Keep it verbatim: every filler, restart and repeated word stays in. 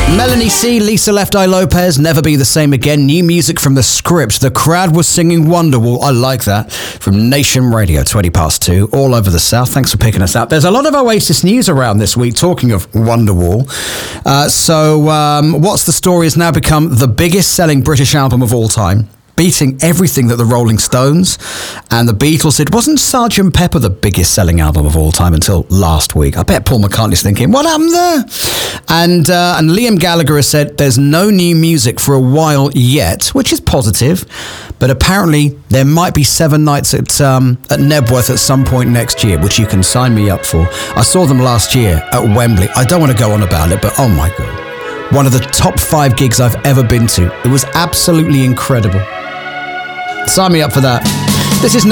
Melanie C, Lisa Left Eye Lopez, Never Be the Same Again. New music from The Script. The crowd was singing Wonderwall. I like that. From Nation Radio, twenty past two, all over the South. Thanks for picking us up. There's a lot of Oasis news around this week, talking of Wonderwall. Uh, so, um, What's the Story has now become the biggest selling British album of all time, beating everything that the Rolling Stones and the Beatles did. Wasn't Sergeant Pepper the biggest selling album of all time until last week? I bet Paul McCartney's thinking, what happened there? And uh, and Liam Gallagher has said there's no new music for a while yet, which is positive, but apparently there might be seven nights at um, at Nebworth at some point next year, which you can sign me up for. I saw them last year at Wembley. I don't want to go on about it, but oh my God. One of the top five gigs I've ever been to. It was absolutely incredible. Sign me up for that. This is